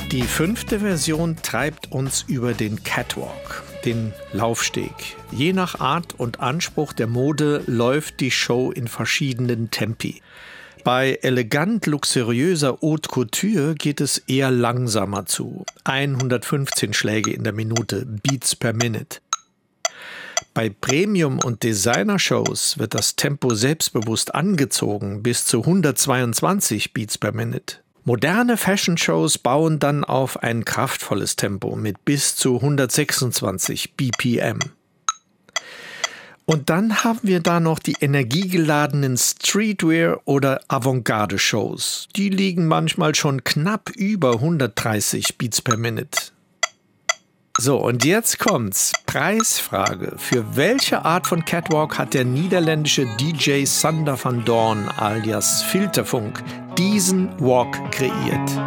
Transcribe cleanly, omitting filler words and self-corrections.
Die 5. Version treibt uns über den Catwalk, den Laufsteg. Je nach Art und Anspruch der Mode läuft die Show in verschiedenen Tempi. Bei elegant luxuriöser Haute Couture geht es eher langsamer zu. 115 Schläge in der Minute, Beats per Minute. Bei Premium- und Designer-Shows wird das Tempo selbstbewusst angezogen, bis zu 122 Beats per Minute. Moderne Fashion-Shows bauen dann auf ein kraftvolles Tempo mit bis zu 126 BPM. Und dann haben wir da noch die energiegeladenen Streetwear- oder Avantgarde-Shows. Die liegen manchmal schon knapp über 130 Beats per Minute. So, und jetzt kommt's. Preisfrage. Für welche Art von Catwalk hat der niederländische DJ Sander van Doorn alias Filterfunk diesen Walk kreiert?